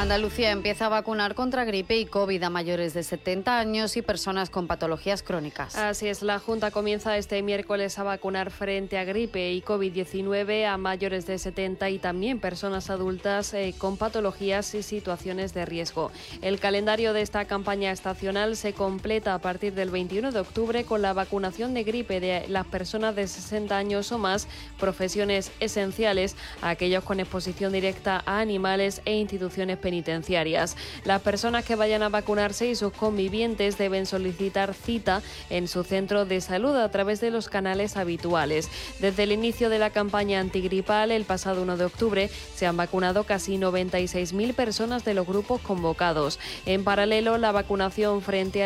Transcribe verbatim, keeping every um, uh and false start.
Andalucía empieza a vacunar contra gripe y COVID a mayores de setenta años y personas con patologías crónicas. Así es, la Junta comienza este miércoles a vacunar frente a gripe y COVID diecinueve a mayores de setenta y también personas adultas eh, con patologías y situaciones de riesgo. El calendario de esta campaña estacional se completa a partir del veintiuno de octubre con la vacunación de gripe de las personas de sesenta años o más, profesiones esenciales, a aquellos con exposición directa a animales e instituciones penitenciarias. Las personas que vayan a vacunarse y sus convivientes deben solicitar cita en su centro de salud a través de los canales habituales. Desde el inicio de la campaña antigripal, el pasado uno de octubre, se han vacunado casi noventa y seis mil personas de los grupos convocados. En paralelo, la vacunación frente a